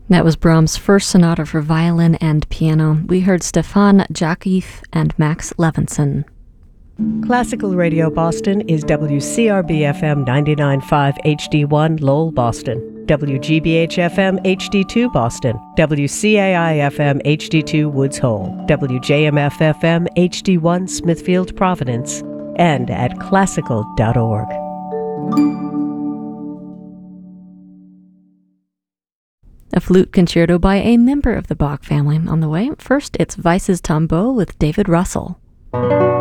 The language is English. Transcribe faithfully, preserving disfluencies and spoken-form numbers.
That was Brahms' first sonata for violin and piano. We heard Stefan Jakith and Max Levinson. Classical Radio Boston is W C R B F M ninety-nine point five H D one Lowell, Boston, W G B H F M H D two Boston, W C A I F M H D two Woods Hole, W J M F F M H D one Smithfield, Providence, and at classical dot org. A flute concerto by a member of the Bach family on the way. First, it's Weiss's Tombeau with David Russell.